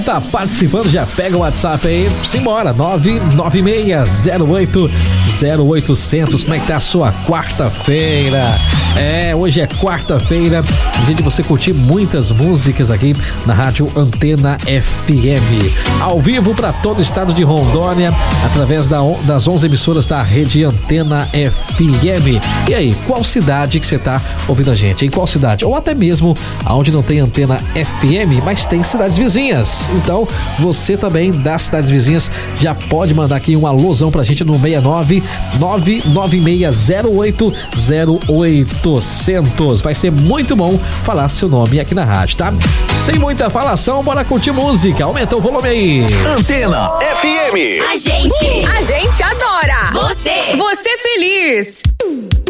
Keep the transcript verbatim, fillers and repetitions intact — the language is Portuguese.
Tá participando, já pega o WhatsApp aí, simbora, nove nove seis zero oito zero oitocentos. Como é que tá a sua quarta-feira? É, hoje é quarta-feira, dia de você curtir muitas músicas aqui na Rádio Antena F M, ao vivo para todo o estado de Rondônia, através da, das onze emissoras da rede Antena F M. E aí, qual cidade que você tá ouvindo a gente? Em qual cidade? Ou até mesmo aonde não tem Antena F M, mas tem cidades vizinhas. Então, você também das cidades vizinhas já pode mandar aqui um alôzão pra gente no seis nove nove nove seis zero oito zero oitocentos. Vai ser muito bom falar seu nome aqui na rádio, tá? Sem muita falação, bora curtir música. Aumenta o volume aí. Antena F M. A gente, uh! a gente adora. Você, você feliz.